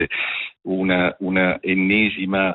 una ennesima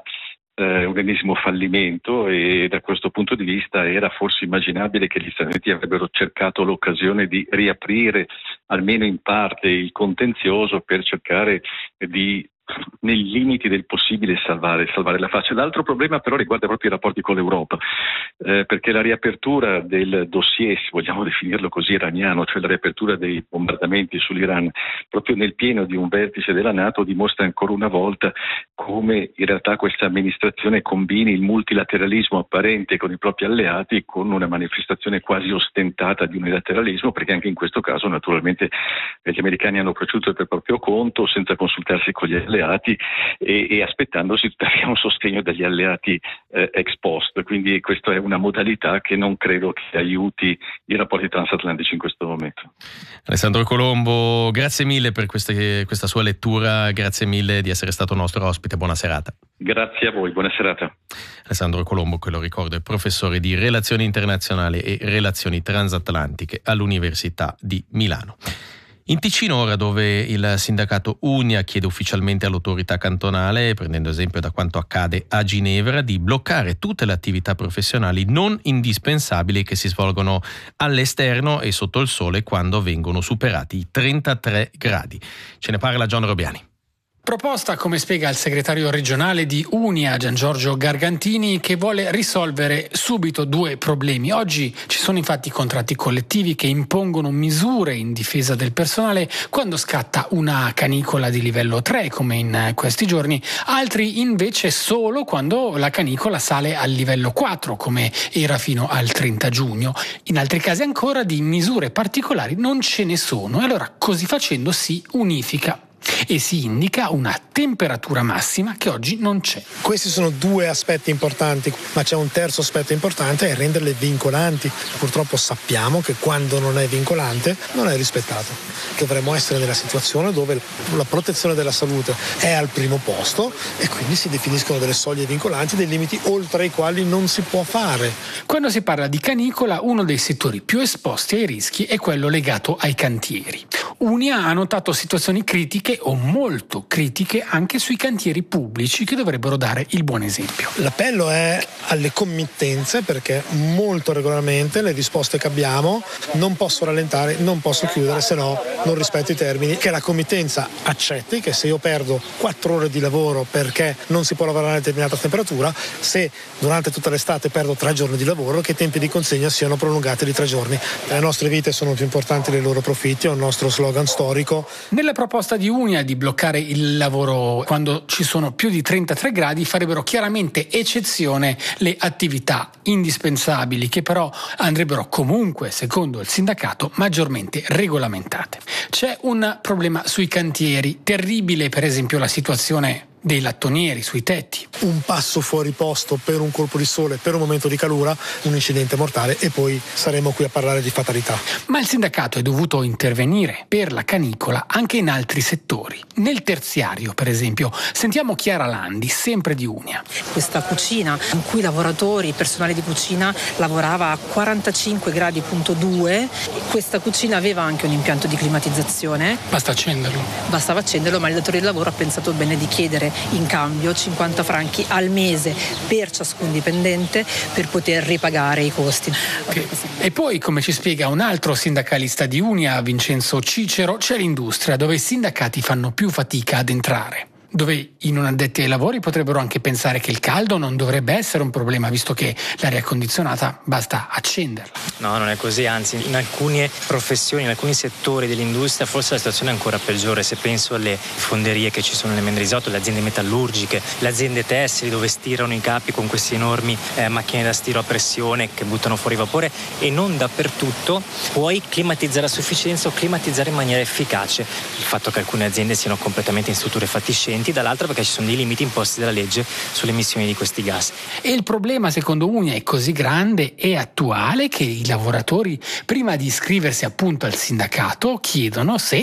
un ennesimo fallimento, e da questo punto di vista era forse immaginabile che gli Stati Uniti avrebbero cercato l'occasione di riaprire almeno in parte il contenzioso per cercare di, nei limiti del possibile, salvare la faccia. L'altro problema però riguarda proprio i rapporti con l'Europa, perché la riapertura del dossier, se vogliamo definirlo così, iraniano, cioè la riapertura dei bombardamenti sull'Iran proprio nel pieno di un vertice della NATO, dimostra ancora una volta come in realtà questa amministrazione combini il multilateralismo apparente con i propri alleati con una manifestazione quasi ostentata di unilateralismo, perché anche in questo caso naturalmente gli americani hanno proceduto per proprio conto, senza consultarsi con gli alleati e aspettandosi tuttavia un sostegno dagli alleati ex post. Quindi questa è una modalità che non credo che aiuti i rapporti transatlantici in questo momento. Alessandro Colombo, grazie mille per questa sua lettura, grazie mille di essere stato nostro ospite, buona serata. Grazie a voi, buona serata. Alessandro Colombo, che lo ricordo, è professore di Relazioni Internazionali e Relazioni Transatlantiche all'Università di Milano. In Ticino ora, dove il sindacato Unia chiede ufficialmente all'autorità cantonale, prendendo esempio da quanto accade a Ginevra, di bloccare tutte le attività professionali non indispensabili che si svolgono all'esterno e sotto il sole quando vengono superati i 33 gradi. Ce ne parla John Robiani. Proposta, come spiega il segretario regionale di Unia, Giangiorgio Gargantini, che vuole risolvere subito due problemi. Oggi ci sono infatti contratti collettivi che impongono misure in difesa del personale quando scatta una canicola di livello 3, come in questi giorni, altri invece solo quando la canicola sale al livello 4, come era fino al 30 giugno. In altri casi ancora di misure particolari non ce ne sono, e allora così facendo si unifica e si indica una temperatura massima che oggi non c'è. Questi sono due aspetti importanti, ma c'è un terzo aspetto importante, è renderle vincolanti. Purtroppo sappiamo che quando non è vincolante non è rispettato. Dovremmo essere nella situazione dove la protezione della salute è al primo posto e quindi si definiscono delle soglie vincolanti, dei limiti oltre i quali non si può fare. Quando si parla di canicola, uno dei settori più esposti ai rischi è quello legato ai cantieri. Unia ha notato situazioni critiche o molto critiche anche sui cantieri pubblici, che dovrebbero dare il buon esempio. L'appello è alle committenze, perché molto regolarmente le risposte che abbiamo: non posso rallentare, non posso chiudere, se no non rispetto i termini. Che la committenza accetti che se io perdo 4 ore di lavoro perché non si può lavorare a determinata temperatura, se durante tutta l'estate perdo 3 giorni di lavoro, che i tempi di consegna siano prolungati di 3 giorni. Le nostre vite sono più importanti dei loro profitti, è un nostro slogan storico. Nella proposta di Unia di bloccare il lavoro quando ci sono più di 33 gradi farebbero chiaramente eccezione le attività indispensabili, che però andrebbero comunque, secondo il sindacato, maggiormente regolamentate. C'è un problema sui cantieri, terribile per esempio la situazione dei lattonieri sui tetti. Un passo fuori posto per un colpo di sole, per un momento di calura, un incidente mortale, e poi saremo qui a parlare di fatalità. Ma il sindacato è dovuto intervenire per la canicola anche in altri settori. Nel terziario, per esempio, sentiamo Chiara Landi, sempre di Unia. Questa cucina in cui i lavoratori, il personale di cucina lavorava a 45 gradi.2, questa cucina aveva anche un impianto di climatizzazione. Bastava accenderlo, ma il datore di lavoro ha pensato bene di chiedere in cambio 50 franchi al mese per ciascun dipendente per poter ripagare i costi. Okay. E poi, come ci spiega un altro sindacalista di Unia, Vincenzo Cicero, c'è l'industria, dove i sindacati fanno più fatica ad entrare, dove i non addetti ai lavori potrebbero anche pensare che il caldo non dovrebbe essere un problema, visto che l'aria condizionata basta accenderla. No, non è così, anzi in alcune professioni, in alcuni settori dell'industria forse la situazione è ancora peggiore. Se penso alle fonderie che ci sono nelle Mendrisotto, le aziende metallurgiche, le aziende tessili dove stirano i capi con queste enormi macchine da stiro a pressione che buttano fuori vapore, e non dappertutto puoi climatizzare a sufficienza o climatizzare in maniera efficace. Il fatto che alcune aziende siano completamente in strutture fatiscenti, dall'altra perché ci sono dei limiti imposti dalla legge sulle emissioni di questi gas. E il problema, secondo Unia, è così grande e attuale che i lavoratori, prima di iscriversi appunto al sindacato, chiedono se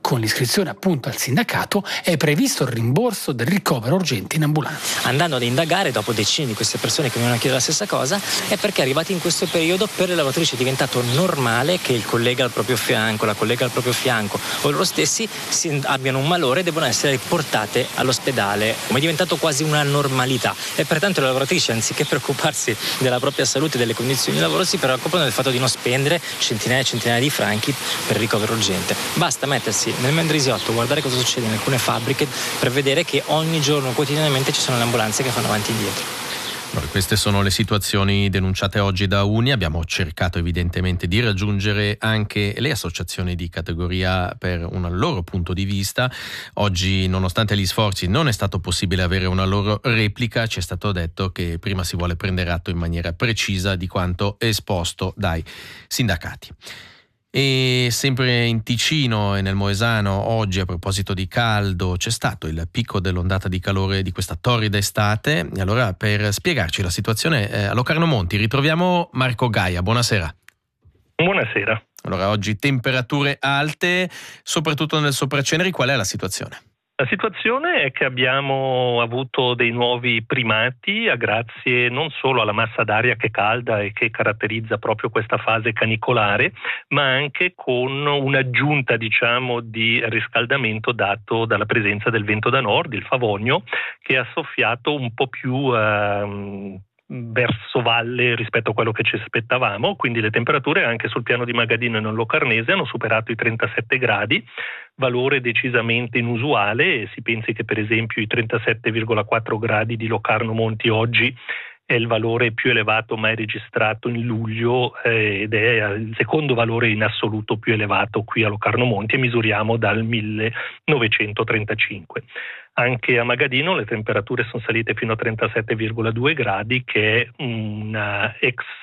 con l'iscrizione appunto al sindacato è previsto il rimborso del ricovero urgente in ambulanza. Andando ad indagare dopo decine di queste persone che vengono a chiedere la stessa cosa, è perché arrivati in questo periodo per le lavoratrici è diventato normale che il collega al proprio fianco, la collega al proprio fianco o loro stessi abbiano un malore e devono essere portate all'ospedale. È diventato quasi una normalità e pertanto le lavoratrici, anziché preoccuparsi della propria salute e delle condizioni di lavoro, si preoccupano del fatto di non spendere centinaia e centinaia di franchi per il ricovero urgente. Basta mettersi nel Mendrisiotto, guardare cosa succede in alcune fabbriche per vedere che ogni giorno, quotidianamente, ci sono le ambulanze che fanno avanti e indietro. Allora, queste sono le situazioni denunciate oggi da UNI. Abbiamo cercato evidentemente di raggiungere anche le associazioni di categoria per un loro punto di vista. Oggi, nonostante gli sforzi, non è stato possibile avere una loro replica. Ci è stato detto che prima si vuole prendere atto in maniera precisa di quanto esposto dai sindacati. E sempre in Ticino e nel Moesano oggi, a proposito di caldo, c'è stato il picco dell'ondata di calore di questa torrida estate. E allora, per spiegarci la situazione a Locarno Monti ritroviamo Marco Gaia. Buonasera. Buonasera. Allora, oggi temperature alte, soprattutto nel Sopraceneri. Qual è la situazione? La situazione è che abbiamo avuto dei nuovi primati grazie non solo alla massa d'aria che calda e che caratterizza proprio questa fase canicolare, ma anche con un'aggiunta, di riscaldamento dato dalla presenza del vento da nord, il Favogno, che ha soffiato un po' più verso valle rispetto a quello che ci aspettavamo, quindi le temperature anche sul piano di Magadino e nel Locarnese hanno superato i 37 gradi, valore decisamente inusuale, e si pensi che per esempio i 37,4 gradi di Locarno Monti oggi è il valore più elevato mai registrato in luglio ed è il secondo valore in assoluto più elevato qui a Locarno Monti e misuriamo dal 1935. Anche a Magadino le temperature sono salite fino a 37,2 gradi, che è una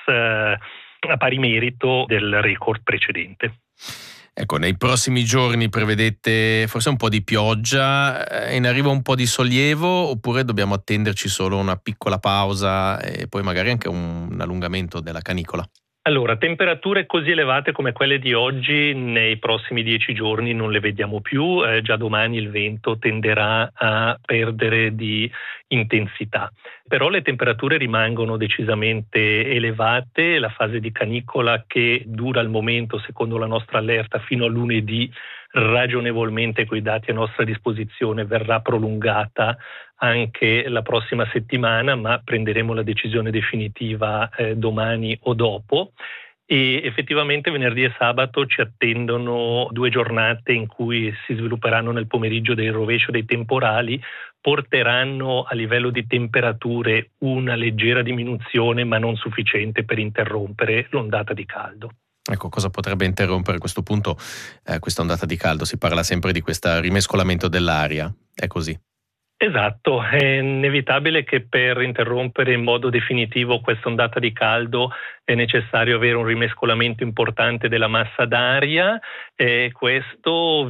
a pari merito del record precedente. Ecco, nei prossimi giorni prevedete forse un po' di pioggia, in arrivo un po' di sollievo, oppure dobbiamo attenderci solo una piccola pausa e poi magari anche un allungamento della canicola? Allora, temperature così elevate come quelle di oggi nei prossimi 10 giorni non le vediamo più, già domani il vento tenderà a perdere di intensità. Però le temperature rimangono decisamente elevate, la fase di canicola che dura al momento, secondo la nostra allerta, fino a lunedì, ragionevolmente coi dati a nostra disposizione verrà prolungata anche la prossima settimana, ma prenderemo la decisione definitiva domani o dopo. E effettivamente venerdì e sabato ci attendono 2 giornate in cui si svilupperanno nel pomeriggio dei rovescio dei temporali, porteranno a livello di temperature una leggera diminuzione, ma non sufficiente per interrompere l'ondata di caldo. Ecco, cosa potrebbe interrompere a questo punto questa ondata di caldo? Si parla sempre di questo rimescolamento dell'aria, è così? Esatto, è inevitabile che per interrompere in modo definitivo questa ondata di caldo è necessario avere un rimescolamento importante della massa d'aria e questo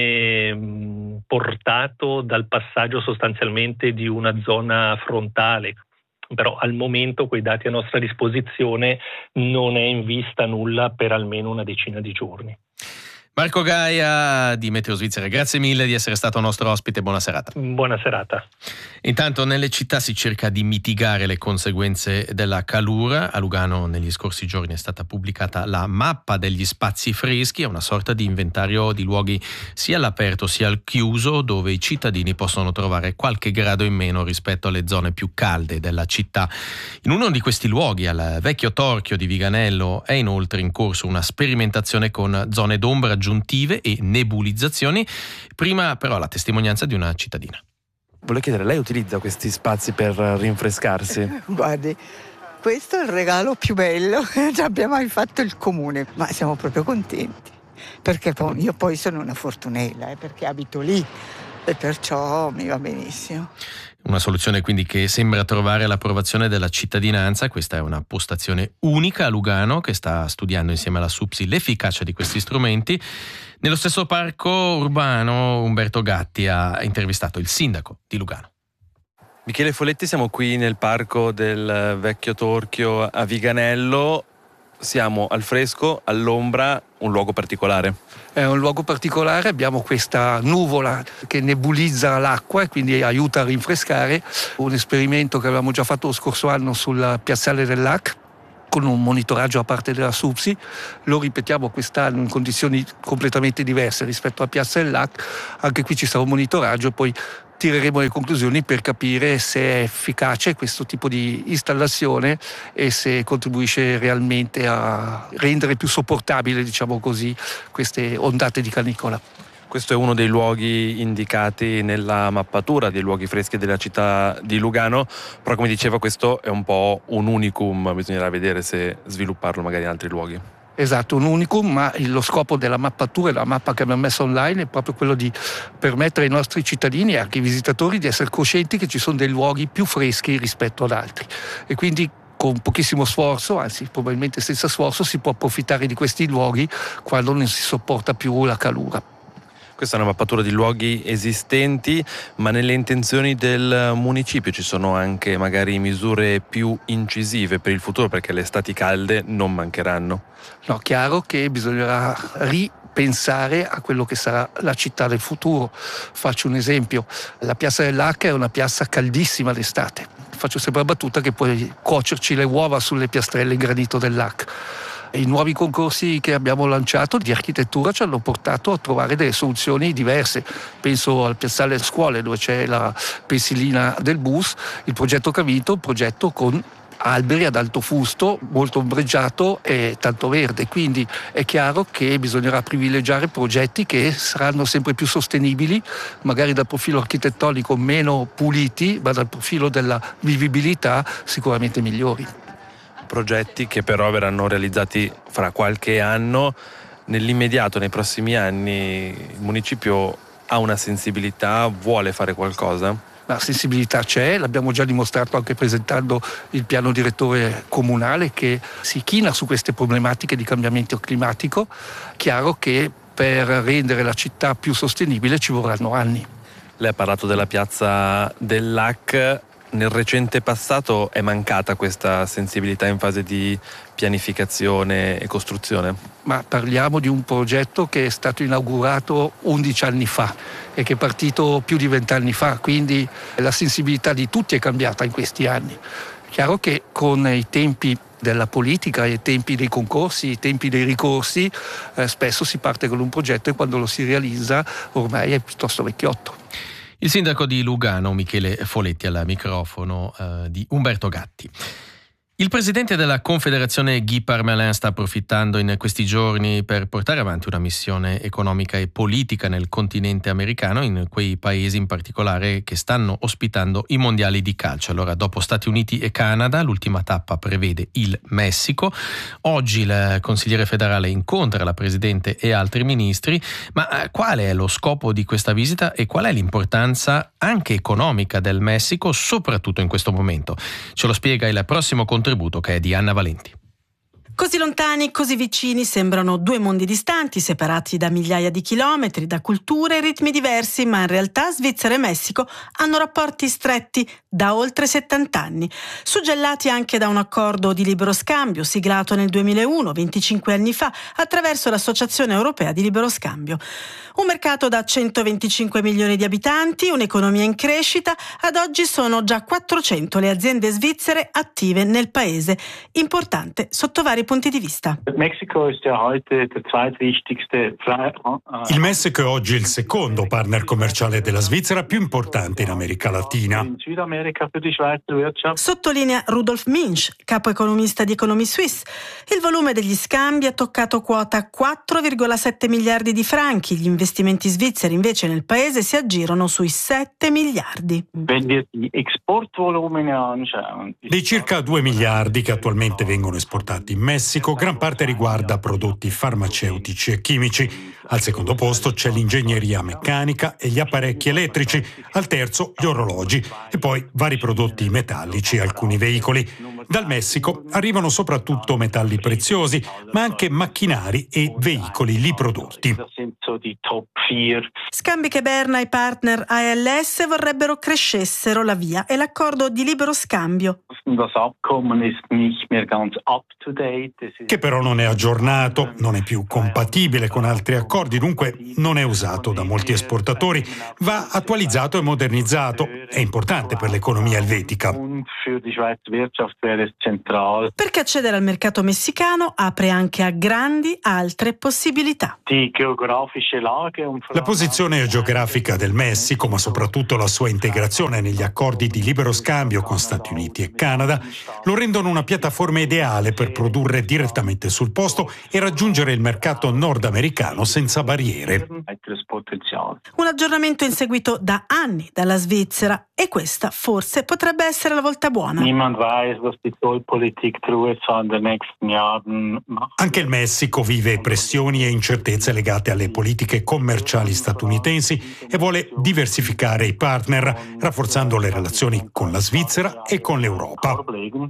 viene portato dal passaggio sostanzialmente di una zona frontale. Però al momento, coi dati a nostra disposizione, non è in vista nulla per almeno una decina di giorni. Marco Gaia di Meteo Svizzera, grazie mille di essere stato nostro ospite, buona serata. Buona serata. Intanto nelle città si cerca di mitigare le conseguenze della calura. A Lugano negli scorsi giorni è stata pubblicata la mappa degli spazi freschi, è una sorta di inventario di luoghi sia all'aperto sia al chiuso dove i cittadini possono trovare qualche grado in meno rispetto alle zone più calde della città. In uno di questi luoghi, al Vecchio Torchio di Viganello, è inoltre in corso una sperimentazione con zone d'ombra aggiuntive e nebulizzazioni. Prima però la testimonianza di una cittadina. Volevo chiedere, lei utilizza questi spazi per rinfrescarsi? Guardi, questo è il regalo più bello che ci abbia mai fatto il comune, ma siamo proprio contenti, perché io poi sono una fortunella, perché abito lì e perciò mi va benissimo. Una soluzione quindi che sembra trovare l'approvazione della cittadinanza. Questa è una postazione unica a Lugano che sta studiando insieme alla SUPSI l'efficacia di questi strumenti. Nello stesso parco urbano Umberto Gatti ha intervistato il sindaco di Lugano. Michele Folletti, siamo qui nel parco del Vecchio Torchio a Viganello. siamo al fresco, all'ombra, un luogo particolare. È un luogo particolare, abbiamo questa nuvola che nebulizza l'acqua e quindi aiuta a rinfrescare. Un esperimento che avevamo già fatto lo scorso anno sul piazzale del Lac, con un monitoraggio a parte della SUPSI, lo ripetiamo quest'anno in condizioni completamente diverse rispetto a Piazza del Lac. Anche qui ci sarà un monitoraggio e poi tireremo le conclusioni per capire se è efficace questo tipo di installazione e se contribuisce realmente a rendere più sopportabile, diciamo così, queste ondate di canicola. Questo è uno dei luoghi indicati nella mappatura dei luoghi freschi della città di Lugano, però come diceva questo è un po' un unicum, bisognerà vedere se svilupparlo magari in altri luoghi. Esatto, un unicum, ma lo scopo della mappatura e la mappa che abbiamo messo online è proprio quello di permettere ai nostri cittadini e anche ai visitatori di essere coscienti che ci sono dei luoghi più freschi rispetto ad altri e quindi con pochissimo sforzo, anzi probabilmente senza sforzo, si può approfittare di questi luoghi quando non si sopporta più la calura. Questa è una mappatura di luoghi esistenti, ma nelle intenzioni del municipio ci sono anche magari misure più incisive per il futuro, perché le estati calde non mancheranno. No, chiaro che bisognerà ripensare a quello che sarà la città del futuro. Faccio un esempio, la piazza del Lac è una piazza caldissima d'estate. Faccio sempre la battuta che puoi cuocerci le uova sulle piastrelle in granito del Lac. I nuovi concorsi che abbiamo lanciato di architettura ci hanno portato a trovare delle soluzioni diverse. Penso al piazzale scuole dove c'è la pensilina del bus, il progetto che ha vinto, un progetto con alberi ad alto fusto, molto ombreggiato e tanto verde, quindi è chiaro che bisognerà privilegiare progetti che saranno sempre più sostenibili, magari dal profilo architettonico meno puliti, ma dal profilo della vivibilità sicuramente migliori. Progetti che però verranno realizzati fra qualche anno. Nell'immediato, nei prossimi anni, il municipio ha una sensibilità, vuole fare qualcosa? La sensibilità c'è, l'abbiamo già dimostrato anche presentando il piano direttore comunale che si china su queste problematiche di cambiamento climatico. Chiaro che per rendere la città più sostenibile ci vorranno anni. Lei ha parlato della piazza del Lac. Nel recente passato è mancata questa sensibilità in fase di pianificazione e costruzione? Ma parliamo di un progetto che è stato inaugurato 11 anni fa e che è partito più di 20 anni fa, quindi la sensibilità di tutti è cambiata in questi anni. Chiaro che con i tempi della politica, i tempi dei concorsi, i tempi dei ricorsi, spesso si parte con un progetto e quando lo si realizza ormai è piuttosto vecchiotto. Il sindaco di Lugano, Michele Foletti, al microfono di Umberto Gatti. Il presidente della Confederazione Guy Parmelin sta approfittando in questi giorni per portare avanti una missione economica e politica nel continente americano, in quei paesi in particolare che stanno ospitando i mondiali di calcio. Allora, dopo Stati Uniti e Canada, l'ultima tappa prevede il Messico. Oggi il consigliere federale incontra la presidente e altri ministri, ma qual è lo scopo di questa visita e qual è l'importanza anche economica del Messico, soprattutto in questo momento? Ce lo spiega il prossimo contributo che è di Anna Valenti. Così lontani, così vicini, sembrano due mondi distanti, separati da migliaia di chilometri, da culture e ritmi diversi, ma in realtà Svizzera e Messico hanno rapporti stretti da oltre 70 anni, suggellati anche da un accordo di libero scambio siglato nel 2001, 25 anni fa, attraverso l'Associazione Europea di Libero Scambio. Un mercato da 125 milioni di abitanti, un'economia in crescita, ad oggi sono già 400 le aziende svizzere attive nel paese, importante sotto vari punti di vista. Il Messico è oggi il secondo partner commerciale della Svizzera più importante in America Latina. Sottolinea Rudolf Minsch, capo economista di Economy Suisse. Il volume degli scambi ha toccato quota 4,7 miliardi di franchi. Gli investimenti svizzeri invece nel paese si aggirano sui 7 miliardi. Dei circa 2 miliardi che attualmente vengono esportati in Messico, gran parte riguarda prodotti farmaceutici e chimici. Al secondo posto c'è l'ingegneria meccanica e gli apparecchi elettrici, al terzo gli orologi e poi vari prodotti metallici e alcuni veicoli. Dal Messico arrivano soprattutto metalli preziosi, ma anche macchinari e veicoli lì prodotti. Scambi che Berna e i partner ALS vorrebbero crescessero la via e l'accordo di libero scambio. Che però non è aggiornato, non è più compatibile con altri accordi, dunque non è usato da molti esportatori. Va attualizzato e modernizzato. È importante per l'economia elvetica. Perché accedere al mercato messicano apre anche a grandi altre possibilità. La posizione geografica del Messico, ma soprattutto la sua integrazione negli accordi di libero scambio con Stati Uniti e Canada, lo rendono una piattaforma ideale per produrre direttamente sul posto e raggiungere il mercato nordamericano senza barriere. Un aggiornamento inseguito da anni dalla Svizzera, e questa forse potrebbe essere la volta buona. Anche il Messico vive pressioni e incertezze legate alle politiche commerciali statunitensi e vuole diversificare i partner, rafforzando le relazioni con la Svizzera e con l'Europa.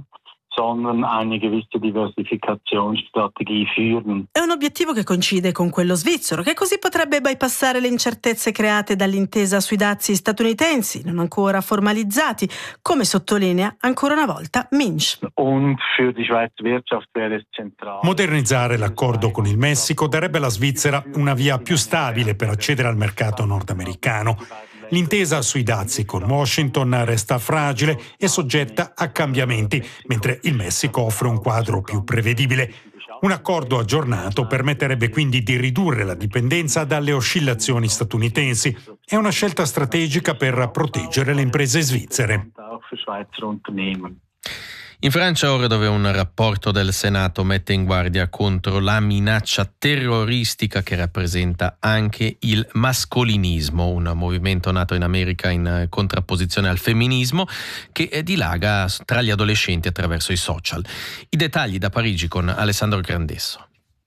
È un obiettivo che coincide con quello svizzero, che così potrebbe bypassare le incertezze create dall'intesa sui dazi statunitensi, non ancora formalizzati, come sottolinea ancora una volta Minch. Modernizzare l'accordo con il Messico darebbe alla Svizzera una via più stabile per accedere al mercato nordamericano. L'intesa sui dazi con Washington resta fragile e soggetta a cambiamenti, mentre il Messico offre un quadro più prevedibile. Un accordo aggiornato permetterebbe quindi di ridurre la dipendenza dalle oscillazioni statunitensi. È una scelta strategica per proteggere le imprese svizzere. In Francia ora, dove un rapporto del Senato mette in guardia contro la minaccia terroristica che rappresenta anche il mascolinismo, un movimento nato in America in contrapposizione al femminismo che dilaga tra gli adolescenti attraverso i social. I dettagli da Parigi con Alessandro Grandesso.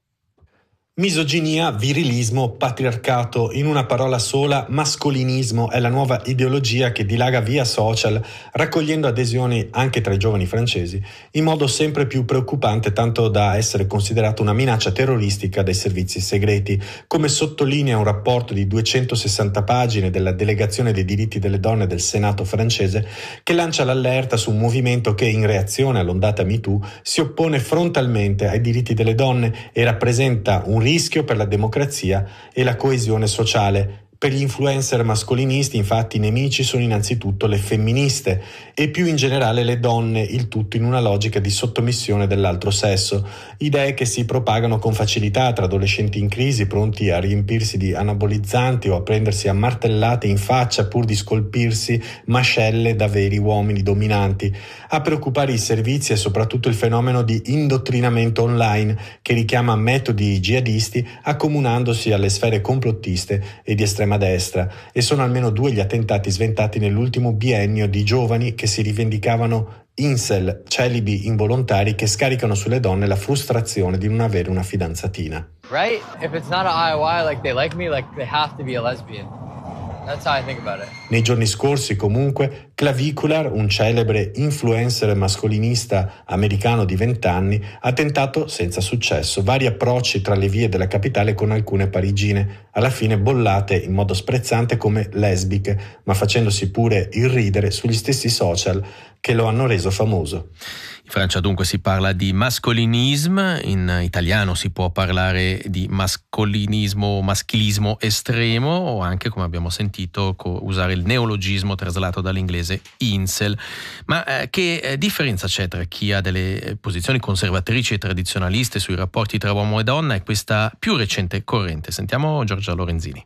Misoginia, virilismo, patriarcato, in una parola sola, mascolinismo è la nuova ideologia che dilaga via social, raccogliendo adesioni anche tra i giovani francesi, in modo sempre più preoccupante, tanto da essere considerato una minaccia terroristica dai servizi segreti, come sottolinea un rapporto di 260 pagine della Delegazione dei diritti delle donne del Senato francese, che lancia l'allerta su un movimento che, in reazione all'ondata MeToo, si oppone frontalmente ai diritti delle donne e rappresenta un rischio per la democrazia e la coesione sociale. Per gli influencer mascolinisti, infatti, i nemici sono innanzitutto le femministe e più in generale le donne, il tutto in una logica di sottomissione dell'altro sesso. Idee che si propagano con facilità tra adolescenti in crisi, pronti a riempirsi di anabolizzanti o a prendersi a martellate in faccia pur di scolpirsi mascelle da veri uomini dominanti. A preoccupare i servizi è soprattutto il fenomeno di indottrinamento online che richiama metodi jihadisti accomunandosi alle sfere complottiste e di estrema destra, e sono almeno 2 gli attentati sventati nell'ultimo biennio di giovani che si rivendicavano incel, celibi involontari che scaricano sulle donne la frustrazione di non avere una fidanzatina. Right? If it's not an IOI, like they like me, like they have to be a lesbian. That's how I think about it. Nei giorni scorsi, comunque, Clavicular, un celebre influencer mascolinista americano di 20 anni, ha tentato, senza successo, vari approcci tra le vie della capitale con alcune parigine, alla fine bollate in modo sprezzante come lesbiche, ma facendosi pure irridere sugli stessi social che lo hanno reso famoso. In Francia dunque si parla di mascolinismo, in italiano si può parlare di mascolinismo, maschilismo estremo, o anche, come abbiamo sentito, usare il neologismo traslato dall'inglese incel. Ma che differenza c'è tra chi ha delle posizioni conservatrici e tradizionaliste sui rapporti tra uomo e donna e questa più recente corrente? Sentiamo Giorgia Lorenzini.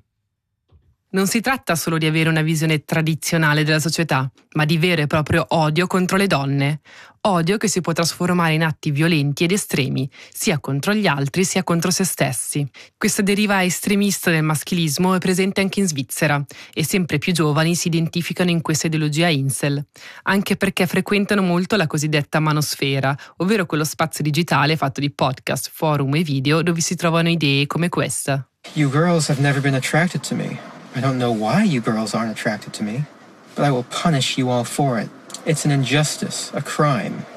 Non si tratta solo di avere una visione tradizionale della società, ma di vero e proprio odio contro le donne. Odio che si può trasformare in atti violenti ed estremi, sia contro gli altri sia contro se stessi. Questa deriva estremista del maschilismo è presente anche in Svizzera e sempre più giovani si identificano in questa ideologia incel, anche perché frequentano molto la cosiddetta manosfera, ovvero quello spazio digitale fatto di podcast, forum e video dove si trovano idee come questa. You girls have never been attracted to me. I don't know why you girls aren't attracted to me, but I will punish you all for it. It's an injustice, a crime.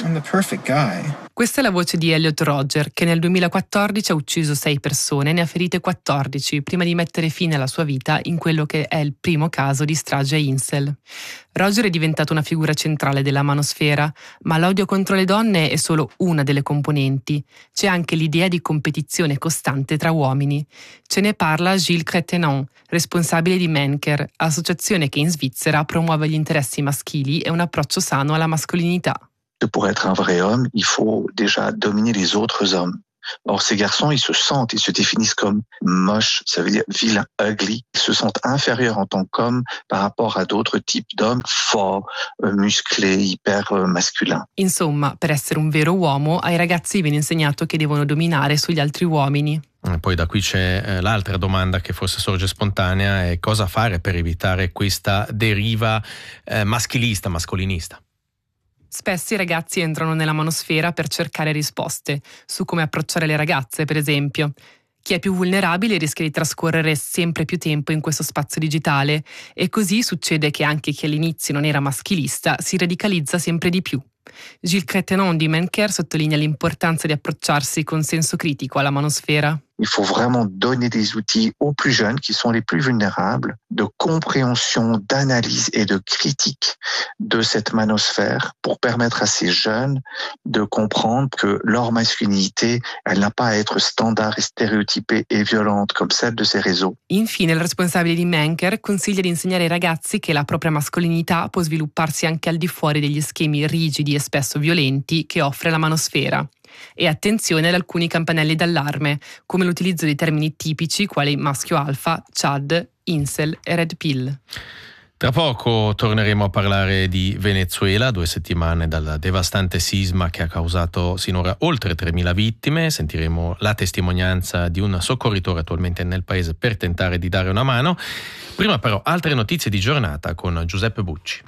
I'm the perfect guy. Questa è la voce di Elliot Rodger, che nel 2014 ha ucciso 6 persone e ne ha ferite 14 prima di mettere fine alla sua vita in quello che è il primo caso di strage a Insel. Rodger è diventato una figura centrale della manosfera, ma l'odio contro le donne è solo una delle componenti. C'è anche l'idea di competizione costante tra uomini. Ce ne parla Gilles Cretenon, responsabile di Menker, associazione che in Svizzera promuove gli interessi maschili e un approccio sano alla mascolinità. Pour être un vrai homme, il faut déjà dominer les autres hommes. Or, ces garçons, ils se sentent, ils se définissent comme moches, ça veut dire vilain, ugly. Ils se sentent inférieurs en tant qu'hommes par rapport à d'autres types d'hommes forts, musclés, hyper masculins. Insomma, per essere un vero uomo, ai ragazzi viene insegnato che devono dominare sugli altri uomini. Poi da qui c'è l'altra domanda che forse sorge spontanea, è cosa fare per evitare questa deriva maschilista, mascolinista? Spesso i ragazzi entrano nella manosfera per cercare risposte su come approcciare le ragazze, per esempio. Chi è più vulnerabile rischia di trascorrere sempre più tempo in questo spazio digitale e così succede che anche chi all'inizio non era maschilista si radicalizza sempre di più. Gilles Cretenon di Menker sottolinea l'importanza di approcciarsi con senso critico alla manosfera. Il faut vraiment donner des outils aux plus jeunes qui sont les plus vulnérables de compréhension, d'analyse et de critique de cette manosphère pour permettre à ces jeunes de comprendre que leur masculinité, elle n'a pas à être standard et stéréotypée et violente comme celle de ces réseaux. Infine, il responsabile di Menker consiglia di insegnare ai ragazzi che la propria mascolinità può svilupparsi anche al di fuori degli schemi rigidi e spesso violenti che offre la manosfera. E attenzione ad alcuni campanelli d'allarme, come l'utilizzo di termini tipici quali maschio alfa, Chad, incel e red pill. Tra poco torneremo a parlare di Venezuela, 2 settimane dal devastante sisma che ha causato sinora oltre 3.000 vittime. Sentiremo la testimonianza di un soccorritore attualmente nel paese per tentare di dare una mano. Prima però altre notizie di giornata con Giuseppe Bucci.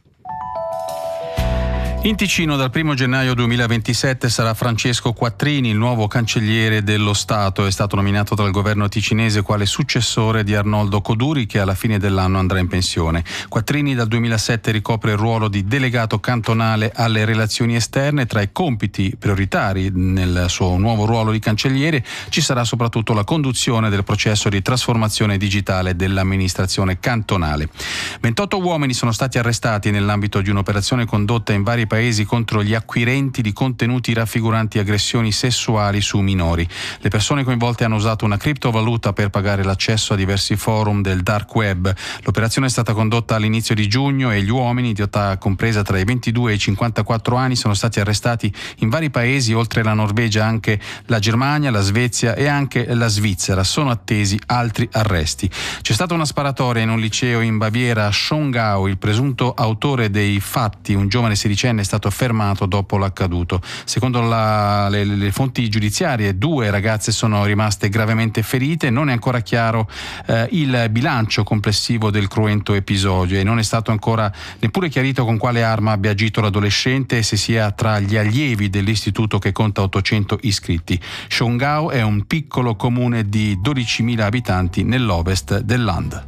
In Ticino dal 1 gennaio 2027 sarà Francesco Quattrini il nuovo cancelliere dello Stato. È stato nominato dal governo ticinese quale successore di Arnoldo Coduri, che alla fine dell'anno andrà in pensione. Quattrini dal 2007 ricopre il ruolo di delegato cantonale alle relazioni esterne. Tra i compiti prioritari nel suo nuovo ruolo di cancelliere ci sarà soprattutto la conduzione del processo di trasformazione digitale dell'amministrazione cantonale. 28 uomini sono stati arrestati nell'ambito di un'operazione condotta in vari paesi contro gli acquirenti di contenuti raffiguranti aggressioni sessuali su minori. Le persone coinvolte hanno usato una criptovaluta per pagare l'accesso a diversi forum del dark web. L'operazione è stata condotta all'inizio di giugno e gli uomini di età compresa tra i 22 e i 54 anni sono stati arrestati in vari paesi, oltre la Norvegia anche la Germania, la Svezia e anche la Svizzera. Sono attesi altri arresti. C'è stata una sparatoria in un liceo in Baviera a Schongau. Il presunto autore dei fatti, un giovane sedicenne, è stato fermato dopo l'accaduto. Secondo le fonti giudiziarie, 2 ragazze sono rimaste gravemente ferite. Non è ancora chiaro il bilancio complessivo del cruento episodio e non è stato ancora neppure chiarito con quale arma abbia agito l'adolescente e se sia tra gli allievi dell'istituto che conta 800 iscritti. Schongau è un piccolo comune di 12.000 abitanti nell'ovest del Land.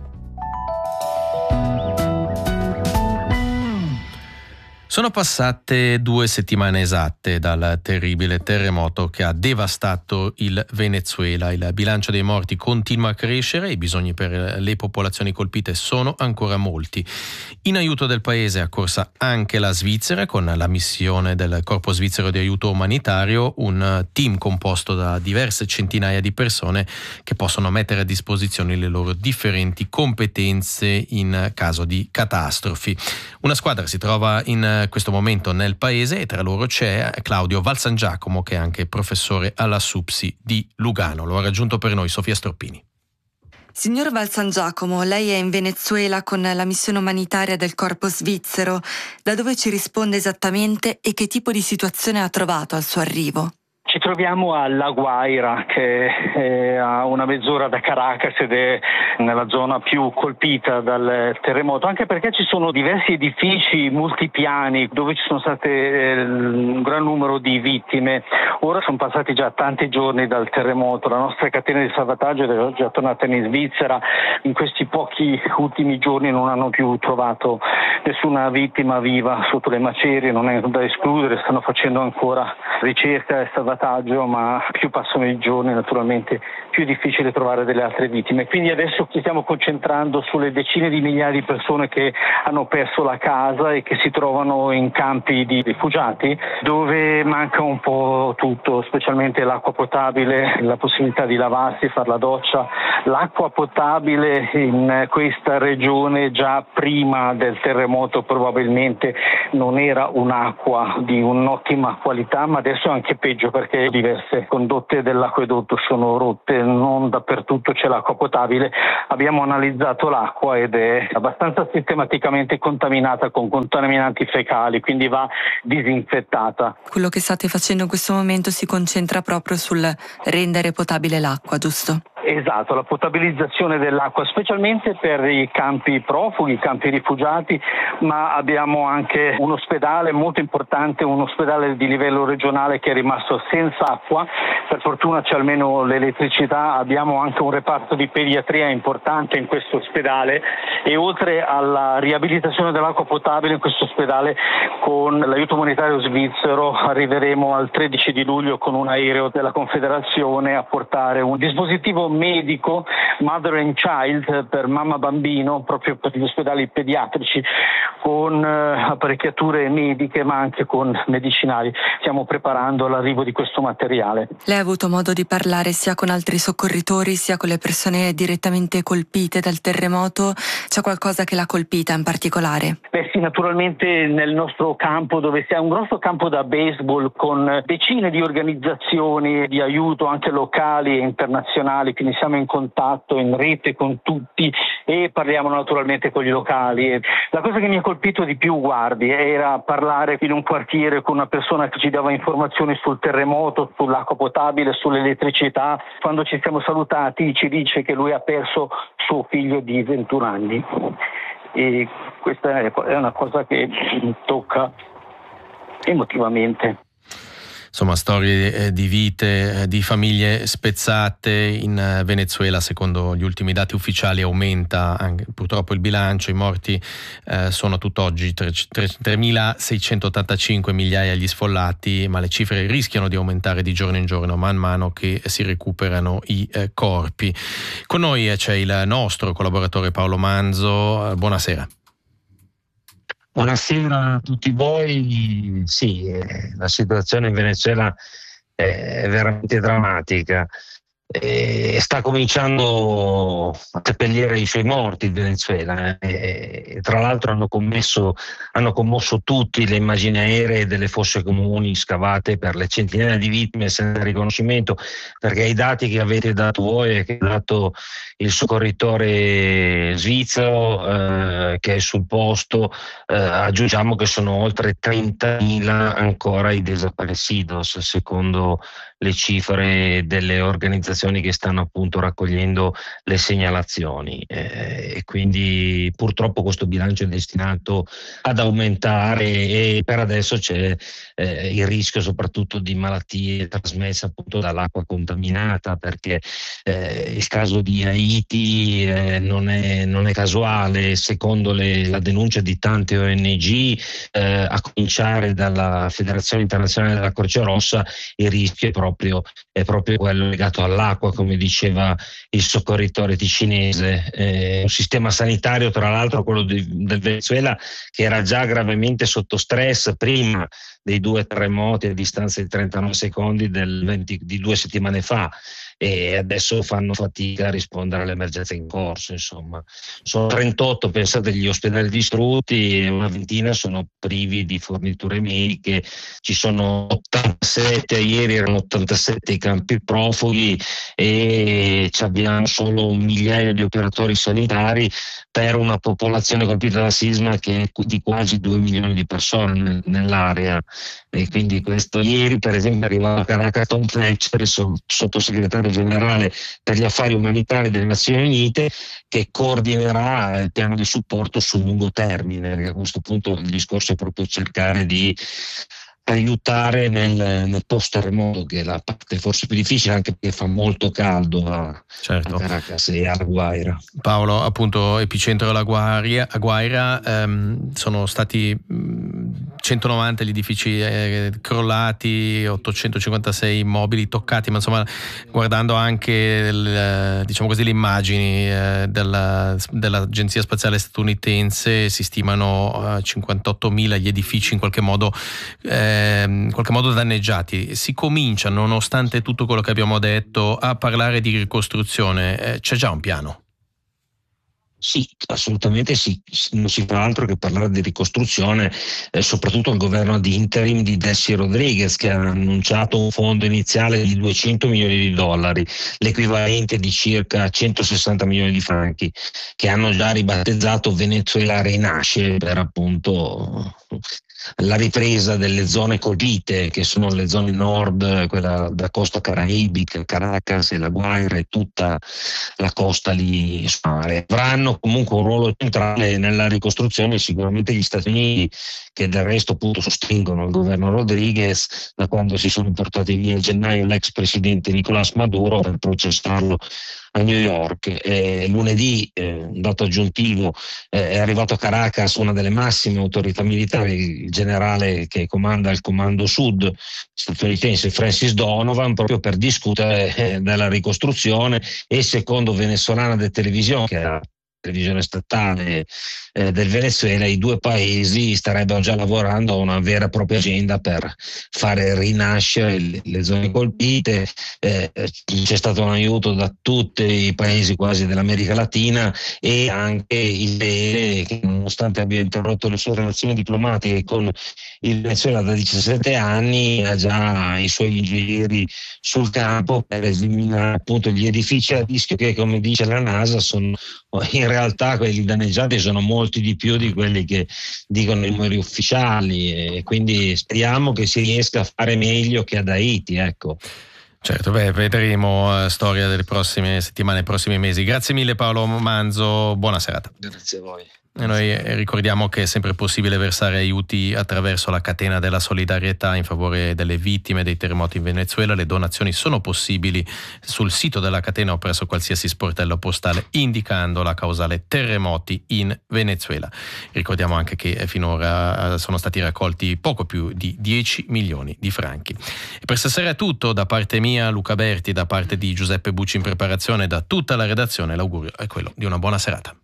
Sono passate 2 settimane esatte dal terribile terremoto che ha devastato il Venezuela. Il bilancio dei morti continua a crescere e i bisogni per le popolazioni colpite sono ancora molti. In aiuto del paese è accorsa anche la Svizzera con la missione del Corpo Svizzero di Aiuto Umanitario, un team composto da diverse centinaia di persone che possono mettere a disposizione le loro differenti competenze in caso di catastrofi. Una squadra si trova in questo momento nel paese e tra loro c'è Claudio Valsangiacomo, che è anche professore alla SUPSI di Lugano. Lo ha raggiunto per noi Sofia Storpini. Signor Valsangiacomo, lei è in Venezuela con la missione umanitaria del Corpo Svizzero. Da dove ci risponde esattamente e che tipo di situazione ha trovato al suo arrivo? Ci troviamo a La Guaira, che è a una mezz'ora da Caracas ed è nella zona più colpita dal terremoto, anche perché ci sono diversi edifici multipiani dove ci sono state un gran numero di vittime. Ora sono passati già tanti giorni dal terremoto, la nostra catena di salvataggio è già tornata in Svizzera. In questi pochi ultimi giorni non hanno più trovato nessuna vittima viva sotto le macerie, non è da escludere, stanno facendo ancora ricerca e salvataggio, ma più passano i giorni naturalmente più è difficile trovare delle altre vittime. Quindi adesso ci stiamo concentrando sulle decine di migliaia di persone che hanno perso la casa e che si trovano in campi di rifugiati dove manca un po' tutto, specialmente l'acqua potabile, la possibilità di lavarsi, fare la doccia. L'acqua potabile in questa regione già prima del terremoto probabilmente non era un'acqua di un'ottima qualità, ma adesso è anche peggio perché diverse condotte dell'acquedotto sono rotte, non dappertutto c'è l'acqua potabile. Abbiamo analizzato l'acqua ed è abbastanza sistematicamente contaminata con contaminanti fecali, quindi va disinfettata. Quello che state facendo in questo momento si concentra proprio sul rendere potabile l'acqua, giusto? Esatto, la potabilizzazione dell'acqua, specialmente per i campi profughi, i campi rifugiati, ma abbiamo anche un ospedale molto importante, un ospedale di livello regionale che è rimasto senza acqua. Per fortuna c'è almeno l'elettricità, abbiamo anche un reparto di pediatria importante in questo ospedale e oltre alla riabilitazione dell'acqua potabile in questo ospedale, con l'aiuto umanitario svizzero arriveremo al 13 di luglio con un aereo della Confederazione a portare un dispositivo medico Mother and Child per mamma bambino proprio per gli ospedali pediatrici con apparecchiature mediche ma anche con medicinali. Stiamo preparando l'arrivo di questo materiale. Lei ha avuto modo di parlare sia con altri soccorritori sia con le persone direttamente colpite dal terremoto? C'è qualcosa che l'ha colpita in particolare? Beh sì, naturalmente nel nostro campo dove siamo un grosso campo da baseball con decine di organizzazioni di aiuto anche locali e internazionali, quindi siamo in contatto, in rete con tutti e parliamo naturalmente con gli locali. La cosa che mi ha colpito di più, guardi, era parlare in un quartiere con una persona che ci dava informazioni sul terremoto, sull'acqua potabile, sull'elettricità. Quando ci siamo salutati ci dice che lui ha perso suo figlio di 21 anni e questa è una cosa che mi tocca emotivamente. Insomma, storie di vite, di famiglie spezzate. In Venezuela, secondo gli ultimi dati ufficiali, aumenta anche, purtroppo il bilancio. I morti sono tutt'oggi 3.685 migliaia gli sfollati, ma le cifre rischiano di aumentare di giorno in giorno man mano che si recuperano i corpi. Con noi c'è il nostro collaboratore Paolo Manzo. Buonasera. Buonasera a tutti voi. Sì, la situazione in Venezuela è veramente drammatica. Sta cominciando a seppellire i suoi morti in Venezuela. Tra l'altro hanno commosso tutti le immagini aeree delle fosse comuni scavate per le centinaia di vittime senza riconoscimento, perché i dati che avete dato voi e che ha dato il soccorritore svizzero che è sul posto, aggiungiamo che sono oltre 30.000 ancora i desaparecidos, secondo le cifre delle organizzazioni che stanno appunto raccogliendo le segnalazioni, e quindi purtroppo questo bilancio è destinato ad aumentare e per adesso c'è il rischio soprattutto di malattie trasmesse appunto dall'acqua contaminata, perché il caso di Haiti non è casuale. Secondo la denuncia di tante ONG, a cominciare dalla Federazione Internazionale della Croce Rossa, il rischio è proprio quello legato all'acqua, come diceva il soccorritore ticinese. Un sistema sanitario, tra l'altro quello del Venezuela, che era già gravemente sotto stress prima dei 2 terremoti a distanza di 39 secondi di 2 settimane fa, e adesso fanno fatica a rispondere all'emergenza in corso. Insomma, sono 38, pensate, gli ospedali distrutti e una ventina sono privi di forniture mediche. Ci sono 87, ieri erano 87 i campi profughi e abbiamo solo 1 migliaio di operatori sanitari per una popolazione colpita dal sisma che è di quasi 2 milioni di persone nell'area. E quindi questo, ieri per esempio è arrivato a Caracas Tom Fletcher, il sottosegretario generale per gli affari umanitari delle Nazioni Unite, che coordinerà il piano di supporto sul lungo termine, perché a questo punto il discorso è proprio cercare di aiutare nel post terremoto, che è la parte forse più difficile, anche perché fa molto caldo a Caracas e a La Guaira. Paolo, appunto epicentro della Guaira, sono stati 190 gli edifici crollati, 856 immobili toccati, ma insomma, guardando anche diciamo così le immagini dell'Agenzia Spaziale Statunitense, si stimano 58.000 gli edifici in qualche modo danneggiati. Si comincia, nonostante tutto quello che abbiamo detto, a parlare di ricostruzione. C'è già un piano? Sì, assolutamente sì, non si fa altro che parlare di ricostruzione, soprattutto il governo ad interim di Delcy Rodriguez, che ha annunciato un fondo iniziale di $200 milioni, l'equivalente di circa 160 milioni di franchi, che hanno già ribattezzato Venezuela Rinasce, per appunto la ripresa delle zone colpite, che sono le zone nord, quella da costa caraibica, Caracas e La Guaira e tutta la costa lì. Avranno comunque un ruolo centrale nella ricostruzione sicuramente gli Stati Uniti, che del resto appunto sostengono il governo Rodriguez da quando si sono portati via a gennaio l'ex presidente Nicolás Maduro per processarlo a New York. Lunedì, un dato aggiuntivo, è arrivato a Caracas una delle massime autorità militari, il generale che comanda il Comando Sud statunitense Francis Donovan, proprio per discutere della ricostruzione, e secondo Venezolana de Televisión, che è la televisione statale del Venezuela, i due paesi starebbero già lavorando a una vera e propria agenda per fare rinascere le zone colpite. C'è stato un aiuto da tutti i paesi quasi dell'America Latina, e anche Israele, che nonostante abbia interrotto le sue relazioni diplomatiche con il Venezuela da 17 anni, ha già i suoi ingegneri sul campo per eliminare appunto gli edifici a rischio, che, come dice la NASA, sono in realtà quelli danneggiati sono molti di più di quelli che dicono i numeri ufficiali, e quindi speriamo che si riesca a fare meglio che ad Haiti, ecco. Certo, vedremo storia delle prossime settimane, prossimi mesi. Grazie mille Paolo Manzo, buona serata. Grazie a voi. E noi ricordiamo che è sempre possibile versare aiuti attraverso la catena della solidarietà in favore delle vittime dei terremoti in Venezuela. Le donazioni sono possibili sul sito della catena o presso qualsiasi sportello postale indicando la causale terremoti in Venezuela. Ricordiamo anche che finora sono stati raccolti poco più di 10 milioni di franchi. E per stasera è tutto. Da parte mia, Luca Berti, da parte di Giuseppe Bucci in preparazione, da tutta la redazione, l'augurio è quello di una buona serata.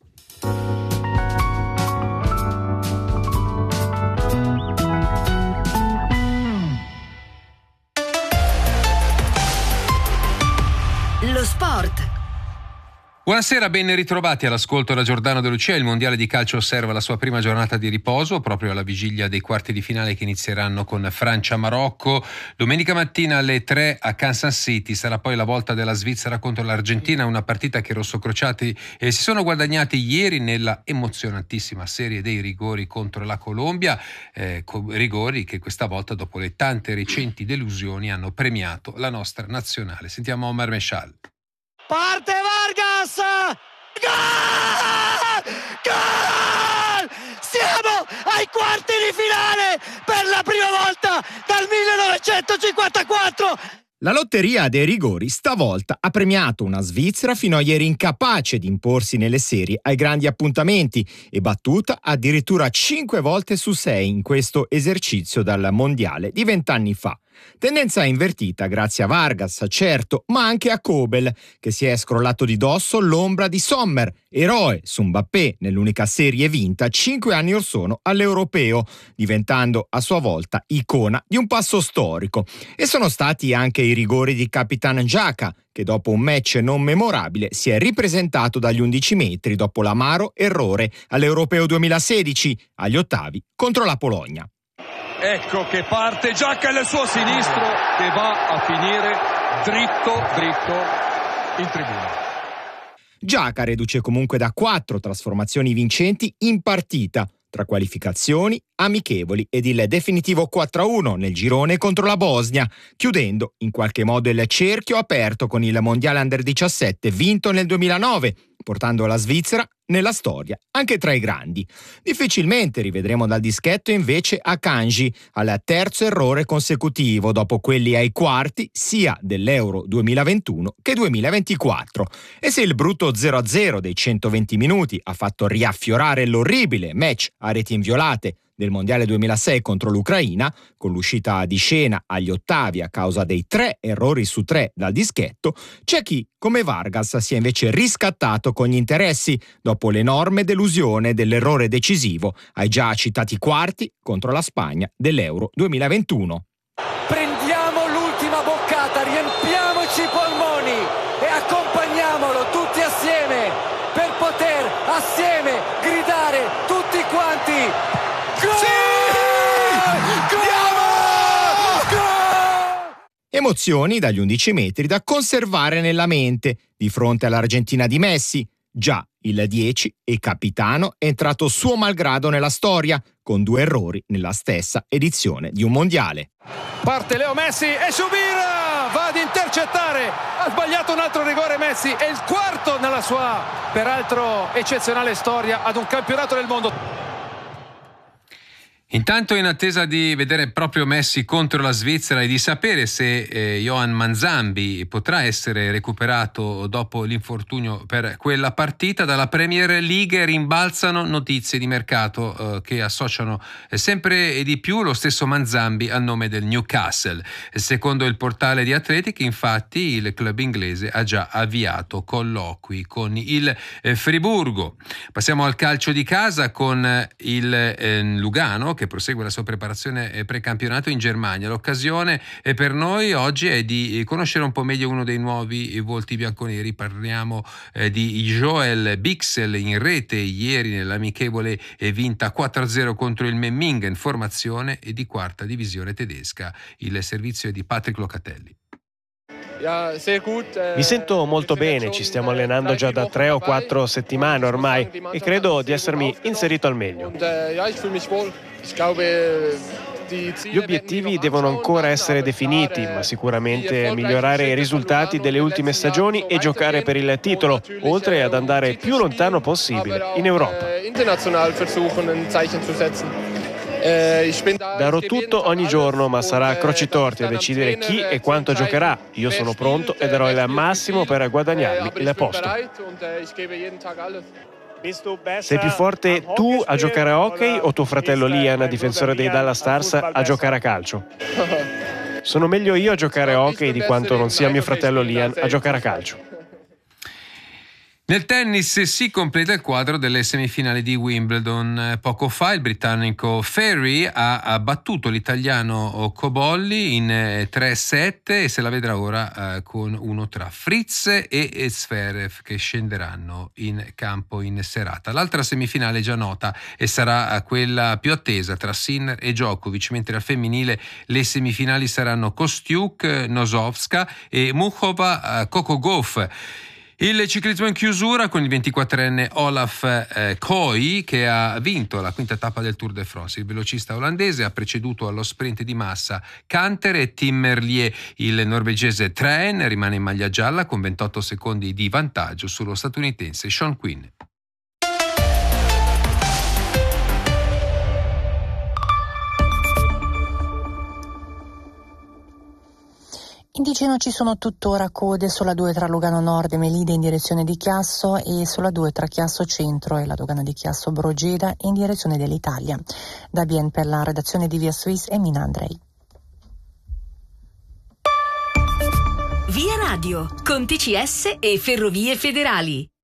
Lo sport. Buonasera, ben ritrovati all'ascolto da Giordano De Lucia. Il mondiale di calcio osserva la sua prima giornata di riposo proprio alla vigilia dei quarti di finale che inizieranno con Francia-Marocco. Domenica mattina alle 3 a Kansas City sarà poi la volta della Svizzera contro l'Argentina, una partita che i rossocrociati si sono guadagnati ieri nella emozionantissima serie dei rigori contro la Colombia, rigori che questa volta, dopo le tante recenti delusioni, hanno premiato la nostra nazionale. Sentiamo Omar Meshal. Parte Vargas! Gol! Gol! Siamo ai quarti di finale per la prima volta dal 1954! La lotteria dei rigori stavolta ha premiato una Svizzera fino a ieri incapace di imporsi nelle serie ai grandi appuntamenti e battuta addirittura 5 volte su 6 in questo esercizio dal mondiale di 20 anni fa. Tendenza invertita grazie a Vargas, certo, ma anche a Kobel, che si è scrollato di dosso l'ombra di Sommer, eroe su Mbappé nell'unica serie vinta 5 anni or sono all'Europeo, diventando a sua volta icona di un passo storico. E sono stati anche i rigori di Capitan Xhaka, che dopo un match non memorabile si è ripresentato dagli 11 metri dopo l'amaro errore all'Europeo 2016, agli ottavi contro la Polonia. Ecco che parte Xhaka nel suo sinistro, che va a finire dritto in tribuna. Xhaka reduce comunque da 4 trasformazioni vincenti in partita, tra qualificazioni, amichevoli ed il definitivo 4-1 nel girone contro la Bosnia, chiudendo in qualche modo il cerchio aperto con il Mondiale Under 17 vinto nel 2009, portando la Svizzera nella storia anche tra i grandi. Difficilmente rivedremo dal dischetto invece Akanji al terzo errore consecutivo dopo quelli ai quarti sia dell'Euro 2021 che 2024. E se il brutto 0-0 dei 120 minuti ha fatto riaffiorare l'orribile match a reti inviolate del Mondiale 2006 contro l'Ucraina, con l'uscita di scena agli ottavi a causa dei 3 errori su 3 dal dischetto, c'è chi, come Vargas, si è invece riscattato con gli interessi dopo l'enorme delusione dell'errore decisivo ai già citati quarti contro la Spagna dell'Euro 2021. Prendiamo l'ultima boccata, riempiamoci i polmoni e accompagniamolo tutti assieme per poter assieme gridare tutti quanti. Gol! Sì! Gol! Emozioni dagli 11 metri da conservare nella mente di fronte all'Argentina di Messi. Già il 10 e capitano è entrato suo malgrado nella storia, con 2 errori nella stessa edizione di un mondiale. Parte Leo Messi e Subira va ad intercettare, ha sbagliato un altro rigore Messi, è il quarto nella sua peraltro eccezionale storia ad un campionato del mondo. Intanto, in attesa di vedere proprio Messi contro la Svizzera e di sapere se Johan Manzambi potrà essere recuperato dopo l'infortunio per quella partita, dalla Premier League rimbalzano notizie di mercato che associano sempre di più lo stesso Manzambi al nome del Newcastle. Secondo il portale di Athletic, infatti, il club inglese ha già avviato colloqui con il Friburgo. Passiamo al calcio di casa con il Lugano, che prosegue la sua preparazione precampionato in Germania. L'occasione per noi oggi è di conoscere un po' meglio uno dei nuovi volti bianconeri. Parliamo di Joel Bixel, in rete ieri nell'amichevole vinta 4-0 contro il Memmingen, formazione di quarta divisione tedesca. Il servizio è di Patrick Locatelli. Mi sento molto bene, ci stiamo allenando già da 3 o 4 settimane ormai e credo di essermi inserito al meglio. Gli obiettivi devono ancora essere definiti, ma sicuramente migliorare i risultati delle ultime stagioni e giocare per il titolo, oltre ad andare più lontano possibile in Europa. Darò tutto ogni giorno, ma sarà a Crocitorti a decidere chi e quanto giocherà. Io sono pronto e darò il massimo per guadagnarmi il posto. Sei più forte tu a giocare a hockey o tuo fratello Liam, difensore dei Dallas Stars, a giocare a calcio? Sono meglio io a giocare a hockey di quanto non sia mio fratello Liam a giocare a calcio. Nel tennis si completa il quadro delle semifinali di Wimbledon. Poco fa il britannico Ferry ha battuto l'italiano Cobolli in 3-7 e se la vedrà ora con uno tra Fritz e Zverev, che scenderanno in campo in serata. L'altra semifinale è già nota e sarà quella più attesa tra Sinner e Djokovic, mentre al femminile le semifinali saranno Kostiuk, Nosovska e Muchova, Coco Gauff. Il ciclismo in chiusura con il 24enne Olaf Kooi, che ha vinto la quinta tappa del Tour de France. Il velocista olandese ha preceduto allo sprint di massa Canter e Tim Merlier. Il norvegese Tren rimane in maglia gialla con 28 secondi di vantaggio sullo statunitense Sean Quinn. In Ticino ci sono tuttora code sulla 2 tra Lugano Nord e Melide in direzione di Chiasso e sulla 2 tra Chiasso Centro e la dogana di Chiasso Brogeda in direzione dell'Italia. Da Bien per la redazione di Via Suisse e Mina Andrei. Via Radio, con TCS e Ferrovie Federali.